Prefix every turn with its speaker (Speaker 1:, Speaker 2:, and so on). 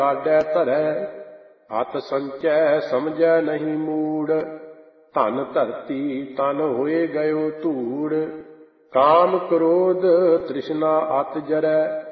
Speaker 1: ਲਾਡੈ ਧਰੈ, ਅਤ ਸੰਚੈ ਸਮਝੈ ਨਹੀਂ ਮੂੜ। ਧਨ ਧਰਤੀ ਤਨ ਹੋਏ ਗਇਓ ਧੂੜ, ਕਾਮ ਕ੍ਰੋਧ ਤ੍ਰਿਸ਼ਨਾ ਅਤ ਜਰੈ,